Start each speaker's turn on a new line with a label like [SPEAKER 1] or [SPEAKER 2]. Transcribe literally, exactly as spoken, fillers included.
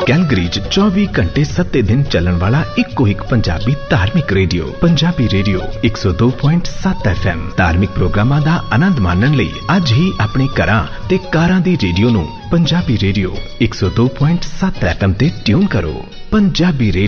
[SPEAKER 1] Calgary च चौबीस घंटे सत्ते दिन चलन वाला इको एक पंजाबी धार्मिक रेडियो पंजाबी रेडियो एक सौ दो पॉइंट सात एफ एम। धार्मिक प्रोग्रामां दा आनंद माणन लई अज ही अपने घरां ते कारां दी रेडियो नूं पंजाबी रेडियो एक सौ दो पॉइंट सात एफ एम ते ट्यून करो। पंजाबी रेडियो